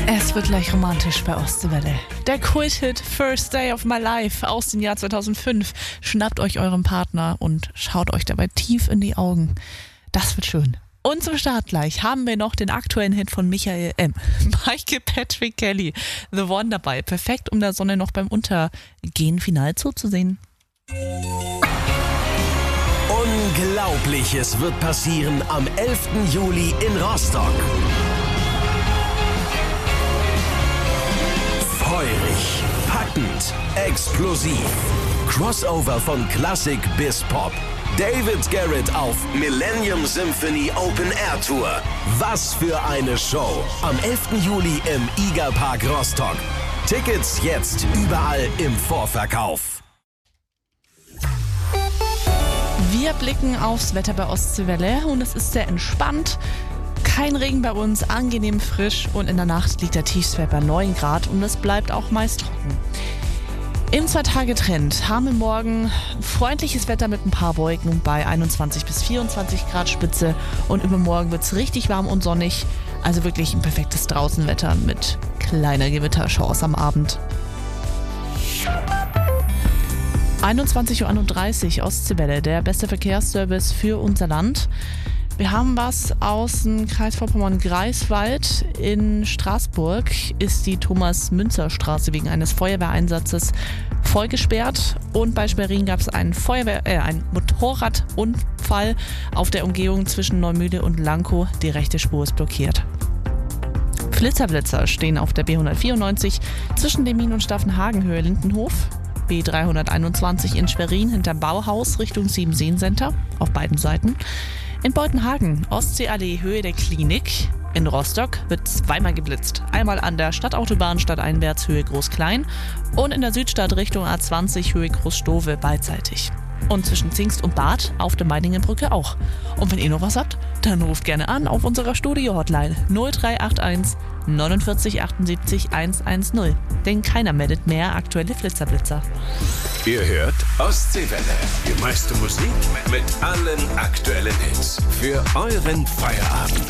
Es wird gleich romantisch bei Ostseewelle. Der Kult-Hit First Day of My Life aus dem Jahr 2005. Schnappt euch euren Partner und schaut euch dabei tief in die Augen. Das wird schön. Und zum Start gleich haben wir noch den aktuellen Hit von Michael Patrick Kelly, The One dabei. Perfekt, um der Sonne noch beim Untergehen final zuzusehen. Unglaubliches wird passieren am 11. Juli in Rostock. Feurig, packend, explosiv. Crossover von Klassik bis Pop. David Garrett auf Millennium Symphony Open Air Tour. Was für eine Show. Am 11. Juli im IGA Park Rostock. Tickets jetzt überall im Vorverkauf. Wir blicken aufs Wetter bei Ostseewelle und es ist sehr entspannt. Kein Regen bei uns, angenehm frisch und in der Nacht liegt der Tiefstwert bei 9 Grad und es bleibt auch meist trocken. Im 2-Tage-Trend haben wir morgen freundliches Wetter mit ein paar Wolken bei 21 bis 24 Grad Spitze und übermorgen wird es richtig warm und sonnig, also wirklich ein perfektes Draußenwetter mit kleiner Gewitterchance am Abend. 21.31 Uhr Ostseewelle, der beste Verkehrsservice für unser Land. Wir haben was aus dem Kreis Vorpommern-Greifswald. In Straßburg ist die Thomas-Münzer-Straße wegen eines Feuerwehreinsatzes voll gesperrt. Und bei Schwerin gab es einen Motorradunfall auf der Umgehung zwischen Neumühle und Lankow. Die rechte Spur ist blockiert. Flitzer stehen auf der B194 zwischen Demmin und Staffenhagen-Höhe Lindenhof. B321 in Schwerin hinter Bauhaus Richtung Siebenseen-Center auf beiden Seiten. In Beutenhagen, Ostseeallee Höhe der Klinik. In Rostock wird zweimal geblitzt. Einmal an der Stadtautobahn stadteinwärts Höhe Groß-Klein und in der Südstadt Richtung A20 Höhe Groß-Stowe beidseitig. Und zwischen Zingst und Bad auf der Meiningenbrücke auch. Und wenn ihr noch was habt, dann ruft gerne an auf unserer Studio-Hotline 0381 49 78 110. Denn keiner meldet mehr aktuelle Blitzerblitzer. Ihr hört Ostseewelle. Die meiste Musik mit allen aktuellen Hits. Für euren Feierabend.